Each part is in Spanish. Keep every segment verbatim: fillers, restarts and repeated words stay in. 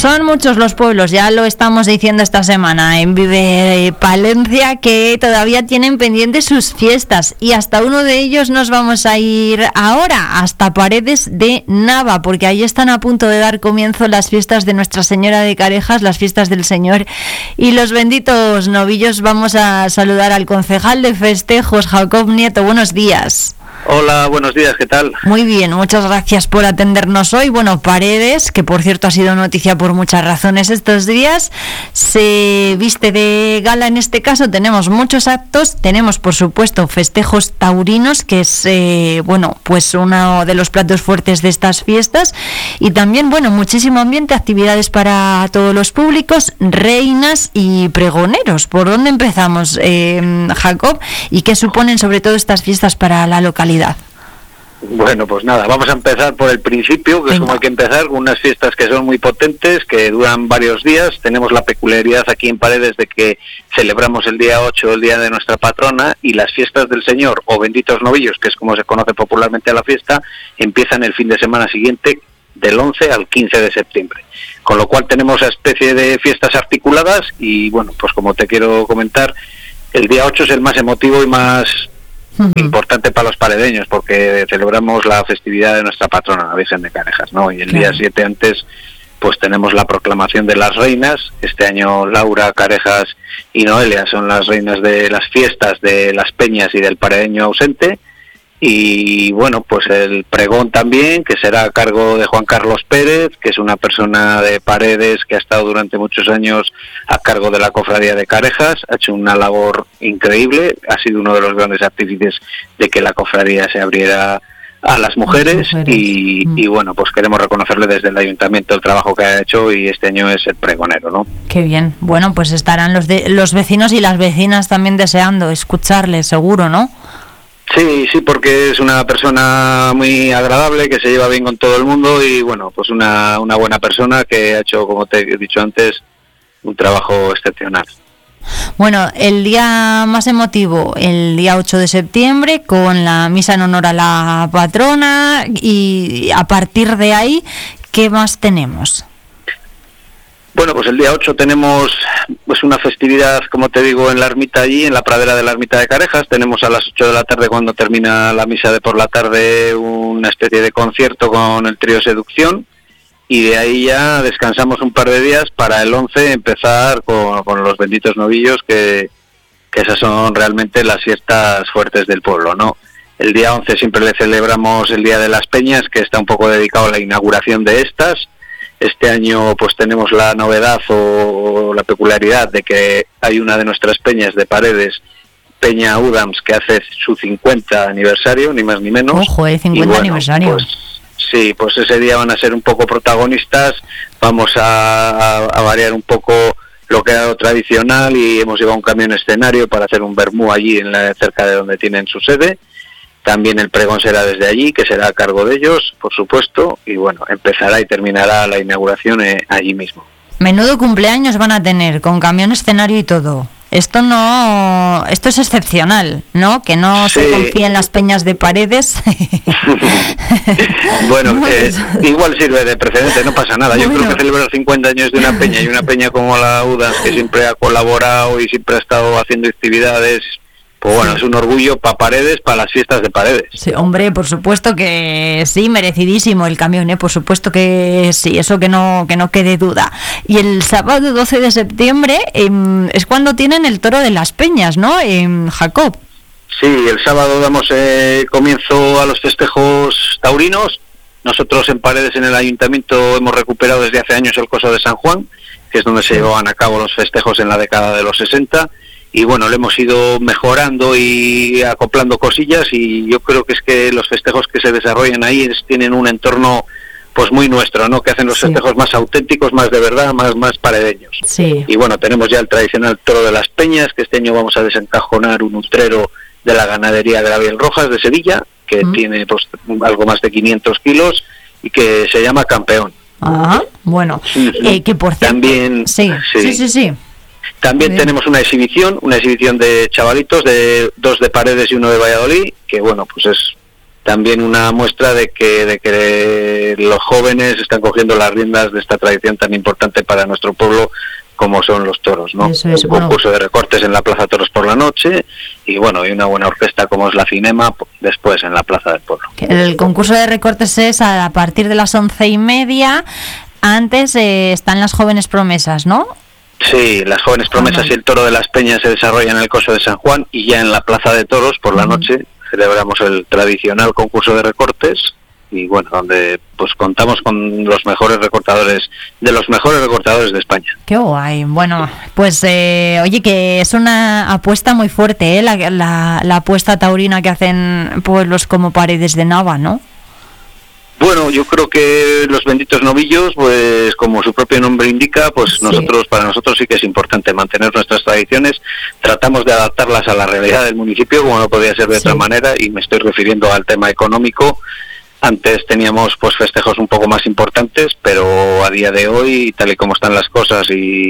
Son muchos los pueblos, ya lo estamos diciendo esta semana en Vive Palencia, que todavía tienen pendientes sus fiestas, y hasta uno de ellos nos vamos a ir ahora, hasta Paredes de Nava, porque ahí están a punto de dar comienzo las fiestas de Nuestra Señora de Carejas, las fiestas del Señor y los benditos novillos. Vamos a saludar al concejal de festejos, Jacob Nieto. Buenos días. Hola, buenos días, ¿qué tal? Muy bien, muchas gracias por atendernos hoy. Bueno, Paredes, que por cierto ha sido noticia por muchas razones estos días, se viste de gala en este caso. Tenemos muchos actos, tenemos por supuesto festejos taurinos, que es, eh, bueno, pues uno de los platos fuertes de estas fiestas, y también, bueno, muchísimo ambiente, actividades para todos los públicos, reinas y pregoneros. ¿Por dónde empezamos, eh, Jacob? ¿Y qué suponen sobre todo estas fiestas para la localidad? Bueno, pues nada, vamos a empezar por el principio, que Venga. es como hay que empezar, con unas fiestas que son muy potentes, que duran varios días. Tenemos la peculiaridad aquí en Paredes de que celebramos el día ocho, el día de nuestra patrona, y las fiestas del Señor, o benditos novillos, que es como se conoce popularmente a la fiesta, empiezan el fin de semana siguiente, del once al quince de septiembre. Con lo cual tenemos esa especie de fiestas articuladas, y bueno, pues como te quiero comentar, el día ocho es el más emotivo y más Uh-huh. importante para los paredeños, porque celebramos la festividad de nuestra patrona, la Virgen de Carejas, ¿no? Y el claro. día siete antes, pues tenemos la proclamación de las reinas. Este año Laura, Carejas y Noelia son las reinas de las fiestas de las peñas y del paredeño ausente. Y bueno, pues el pregón también, que será a cargo de Juan Carlos Pérez, que es una persona de Paredes que ha estado durante muchos años a cargo de la cofradía de Carejas. Ha hecho una labor increíble, ha sido uno de los grandes artífices de que la cofradía se abriera a las mujeres, las mujeres. Y, mm. y bueno, pues queremos reconocerle desde el ayuntamiento el trabajo que ha hecho, y este año es el pregonero, ¿no? Qué bien. Bueno, pues estarán los de, los vecinos y las vecinas también deseando escucharle, seguro, ¿no? Sí, sí, porque es una persona muy agradable, que se lleva bien con todo el mundo, y bueno, pues una, una buena persona que ha hecho, como te he dicho antes, un trabajo excepcional. Bueno, el día más emotivo, el día ocho de septiembre, con la misa en honor a la patrona, y a partir de ahí, ¿qué más tenemos? Bueno, pues el día ocho tenemos pues una festividad, como te digo, en la ermita allí, en la pradera de la ermita de Carejas. Tenemos a las ocho de la tarde, cuando termina la misa de por la tarde, una especie de concierto con el trío Seducción, y de ahí ya descansamos un par de días para el once empezar con, con los benditos novillos, que, que esas son realmente las fiestas fuertes del pueblo, ¿no? El día once siempre le celebramos el Día de las Peñas, que está un poco dedicado a la inauguración de estas. Este año pues tenemos la novedad o la peculiaridad de que hay una de nuestras peñas de Paredes, Peña Udams, que hace su cincuenta aniversario, ni más ni menos. Ojo, el cincuenta bueno, aniversario. Pues, sí, pues ese día van a ser un poco protagonistas. Vamos a, a, a variar un poco lo que era lo tradicional, y hemos llevado un camión escenario para hacer un vermú allí en la, cerca de donde tienen su sede. También el pregón será desde allí, que será a cargo de ellos, por supuesto, y bueno, empezará y terminará la inauguración eh, allí mismo. Menudo cumpleaños van a tener, con camión escenario y todo. Esto no, esto es excepcional, ¿no? Que no sí. se confía en las peñas de Paredes. Bueno, eh, igual sirve de precedente, no pasa nada. Yo bueno. creo que celebrar cincuenta años de una peña, y una peña como la UDAS, que siempre ha colaborado y siempre ha estado haciendo actividades, pues bueno, sí. es un orgullo para Paredes, para las fiestas de Paredes. Sí, hombre, por supuesto que sí, merecidísimo el camión, ¿eh? Por supuesto que sí, eso que no que no quede duda. Y el sábado doce de septiembre eh, es cuando tienen el toro de las peñas, ¿no, eh, Jacob? Sí, el sábado damos eh, comienzo a los festejos taurinos. Nosotros en Paredes, en el ayuntamiento, hemos recuperado desde hace años el Coso de San Juan, que es donde se llevaban a cabo los festejos en la década de los sesenta. Y bueno, le hemos ido mejorando y acoplando cosillas, y yo creo que es que los festejos que se desarrollan ahí es, tienen un entorno pues muy nuestro, ¿no? Que hacen los sí. festejos más auténticos, más de verdad, más más paredeños. Sí. Y bueno, tenemos ya el tradicional toro de las peñas, que este año vamos a desencajonar un utrero de la ganadería Gabriel Rojas de Sevilla, que mm. tiene pues algo más de quinientos kilos y que se llama Campeón. Ajá, bueno, sí, sí. Eh, que por cierto... También... Sí, sí, sí, sí. sí. También tenemos una exhibición, una exhibición de chavalitos, de dos de Paredes y uno de Valladolid, que bueno, pues es también una muestra de que, de que los jóvenes están cogiendo las riendas de esta tradición tan importante para nuestro pueblo como son los toros, ¿no? Eso es, un bueno. concurso de recortes en la Plaza Toros por la noche y bueno, y una buena orquesta como es la Cinema después en la Plaza del Pueblo. El concurso de recortes es a partir de las once y media. Antes eh, están las jóvenes promesas, ¿no? Sí, las jóvenes promesas y el toro de las Peñas se desarrollan en el Coso de San Juan y ya en la Plaza de Toros por la uh-huh. noche celebramos el tradicional concurso de recortes y bueno, donde pues contamos con los mejores recortadores, de los mejores recortadores de España. Qué guay. Bueno, pues eh, oye, que es una apuesta muy fuerte, ¿eh? la, la, la apuesta taurina que hacen pueblos como Paredes de Nava, ¿no? Bueno, yo creo que los benditos novillos, pues como su propio nombre indica, pues sí. nosotros para nosotros sí que es importante mantener nuestras tradiciones. Tratamos de adaptarlas a la realidad del municipio, como no podía ser de sí. otra manera, y me estoy refiriendo al tema económico. Antes teníamos pues festejos un poco más importantes, pero a día de hoy, tal y como están las cosas,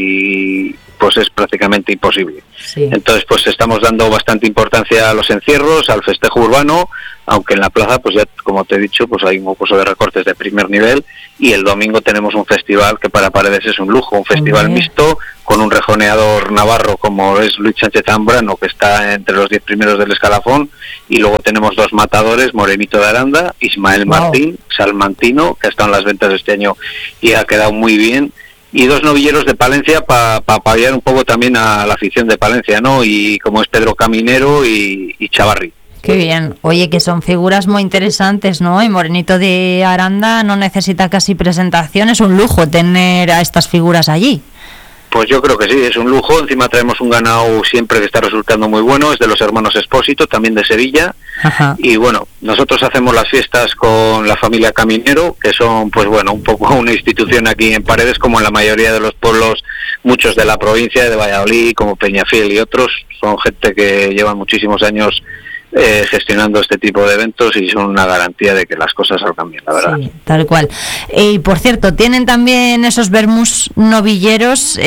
y pues es prácticamente imposible. Sí. Entonces pues estamos dando bastante importancia a los encierros, al festejo urbano, aunque en la plaza pues ya como te he dicho pues hay un concurso de recortes de primer nivel y el domingo tenemos un festival que para Paredes es un lujo, un festival okay. mixto con un rejoneador navarro como es Luis Sánchez Zambrano, que está entre los diez primeros del escalafón, y luego tenemos dos matadores, Morenito de Aranda, Ismael wow. Martín, Salmantino, que ha estado en las ventas este año y ha quedado muy bien, y dos novilleros de Palencia para pa paliar un poco también a la afición de Palencia, ¿no? Y como es Pedro Caminero y, y Chavarri. Qué bien. Oye, que son figuras muy interesantes, ¿no? Y Morenito de Aranda no necesita casi presentación, es un lujo tener a estas figuras allí. Pues yo creo que sí, es un lujo. Encima traemos un ganado siempre que está resultando muy bueno, es de los hermanos Expósito, también de Sevilla. Ajá. Y bueno, nosotros hacemos las fiestas con la familia Caminero, que son pues bueno, un poco una institución aquí en Paredes, como en la mayoría de los pueblos, muchos de la provincia de Valladolid, como Peñafiel y otros, son gente que llevan muchísimos años Eh, gestionando este tipo de eventos y son una garantía de que las cosas salgan bien, la verdad. Sí, tal cual. Eh, y por cierto, tienen también esos vermús novilleros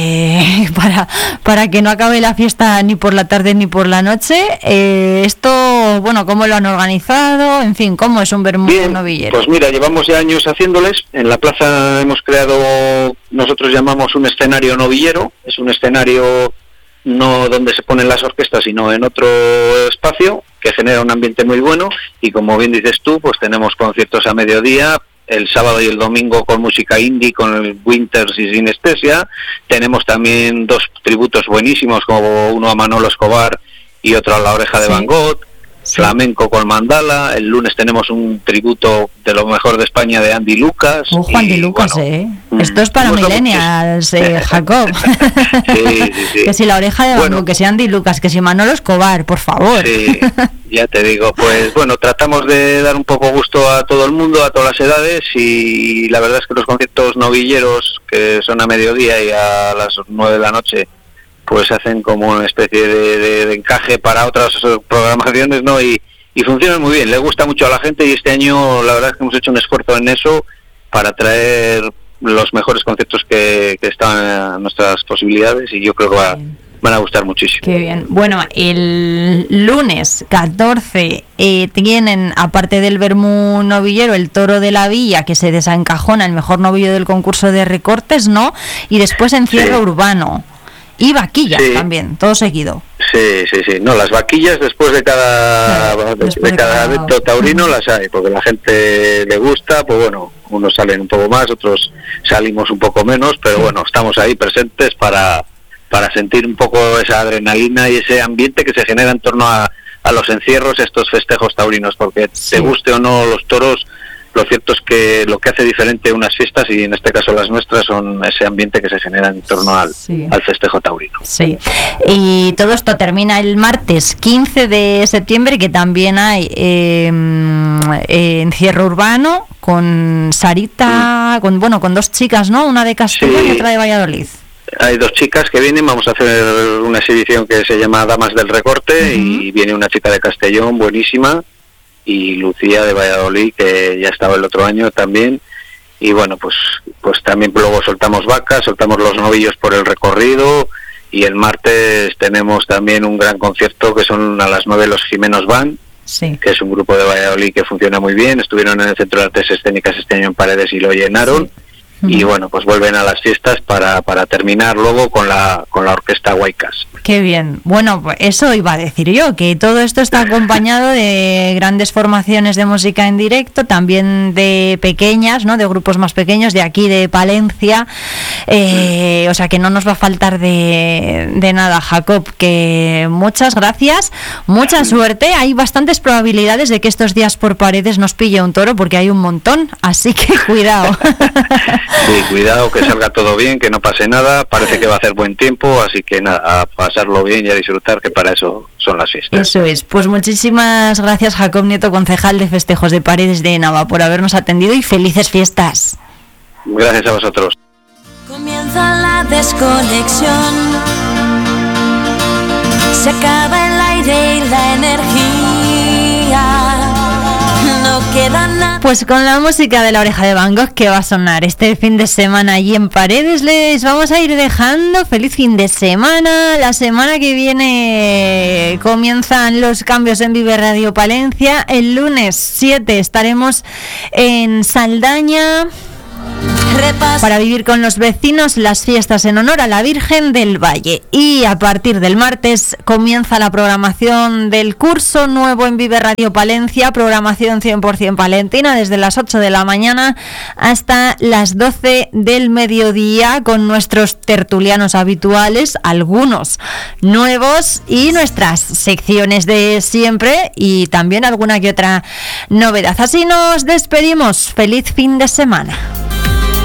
eh, para para que no acabe la fiesta ni por la tarde ni por la noche. Eh, esto, bueno, ¿cómo lo han organizado? En fin, ¿cómo es un vermús novillero? Pues mira, llevamos ya años haciéndoles. En la plaza hemos creado, nosotros llamamos un escenario novillero. Es un escenario no donde se ponen las orquestas, sino en otro espacio que genera un ambiente muy bueno, y como bien dices tú, pues tenemos conciertos a mediodía, el sábado y el domingo con música indie, con el Winters y Sinestesia. Tenemos también dos tributos buenísimos, como uno a Manolo Escobar y otro a La Oreja de sí. Van Gogh. Sí. Flamenco con Mandala. El lunes tenemos un tributo de lo mejor de España de Andy Lucas. Uh, Juan y, Andy Lucas, bueno, eh. Esto es para millennials, eh, Jacob. Sí, sí, sí. Que si La Oreja de Van Gogh, bueno, que si Andy Lucas, que si Manolo Escobar, por favor. Sí, ya te digo, pues bueno, tratamos de dar un poco gusto a todo el mundo, a todas las edades, y la verdad es que los conciertos novilleros, que son a mediodía y a las nueve de la noche, pues hacen como una especie de, de, de encaje para otras programaciones, ¿no? Y, y funcionan muy bien, le gusta mucho a la gente, y este año la verdad es que hemos hecho un esfuerzo en eso para traer los mejores conciertos que, que están a nuestras posibilidades, y yo creo que va, van a gustar muchísimo. Qué bien. Bueno, el lunes catorce eh, tienen, aparte del vermú novillero, el Toro de la Villa, que se desencajona, el mejor novillo del concurso de recortes, ¿no? Y después encierro sí. urbano. Y vaquillas sí. también, todo seguido. Sí, sí, sí. No, las vaquillas después de cada claro, de, de cada evento taurino las hay, porque la gente le gusta, pues bueno, unos salen un poco más, otros salimos un poco menos, pero sí. bueno, estamos ahí presentes para, para sentir un poco esa adrenalina y ese ambiente que se genera en torno a, a los encierros, estos festejos taurinos, porque sí. te guste o no los toros, lo cierto es que lo que hace diferente unas fiestas, y en este caso las nuestras, son ese ambiente que se genera en torno al, sí. al festejo taurino. Sí, y todo esto termina el martes quince de septiembre, que también hay eh, eh, encierro urbano con Sarita, mm. con bueno, con dos chicas, ¿no? Una de Castilla sí. y otra de Valladolid. Hay dos chicas que vienen, vamos a hacer una exhibición que se llama Damas del Recorte, uh-huh. y viene una chica de Castellón buenísima, y Lucía de Valladolid, que ya estaba el otro año también, y bueno, pues pues también luego soltamos vacas, soltamos los novillos por el recorrido, y el martes tenemos también un gran concierto que son a las nueve los Jimenos Van, sí. que es un grupo de Valladolid que funciona muy bien. Estuvieron en el Centro de Artes Escénicas este año en Paredes y lo llenaron. Sí. Y bueno, pues vuelven a las fiestas para, para terminar luego con la con la orquesta Huaycas. Qué bien. Bueno, pues eso iba a decir yo, que todo esto está acompañado de grandes formaciones de música en directo, también de pequeñas, ¿no? De grupos más pequeños, de aquí de Palencia. Eh, o sea que no nos va a faltar de, de nada, Jacob. Que muchas gracias, mucha suerte. Hay bastantes probabilidades de que estos días por Paredes nos pille un toro, porque hay un montón, así que cuidado. Sí, cuidado, que salga todo bien, que no pase nada. Parece que va a hacer buen tiempo, así que nada, a pasarlo bien y a disfrutar, que para eso son las fiestas. Eso es. Pues muchísimas gracias, Jacob Nieto, concejal de Festejos de Paredes de Nava, por habernos atendido y felices fiestas. Gracias a vosotros. Comienza la desconexión, se acaba el aire y la energía. No queda nada. Pues con la música de La Oreja de Van Gogh que va a sonar este fin de semana allí en Paredes, les vamos a ir dejando. Feliz fin de semana. La semana que viene comienzan los cambios en Vive Radio Palencia. El lunes siete estaremos en Saldaña para vivir con los vecinos las fiestas en honor a la Virgen del Valle. Y a partir del martes comienza la programación del curso nuevo en Vive Radio Palencia, programación cien por ciento palentina, desde las ocho de la mañana hasta las doce del mediodía, con nuestros tertulianos habituales, algunos nuevos, y nuestras secciones de siempre, y también alguna que otra novedad. Así nos despedimos. Feliz fin de semana.